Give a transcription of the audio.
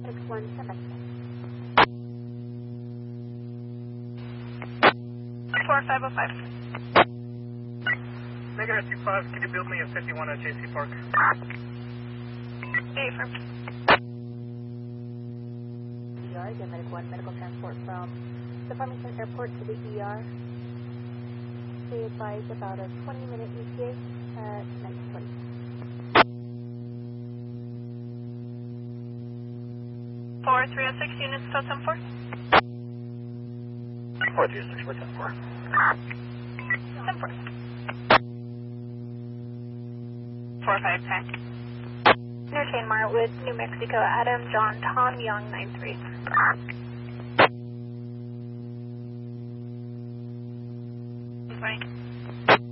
61 Sebastian. 4505. Negative 25, can you build me a 51 at JC Park? Affirm. ER, again, Medic 1, medical transport from the Farmington Airport to the ER. They advise about a 20-minute ETA at 9:20. 4306, units still 10-4? 4306, we're 10-4. 10-4. 4510. Interchain Marwood, New Mexico, Adam, John, Tom, Young, 93. Fine.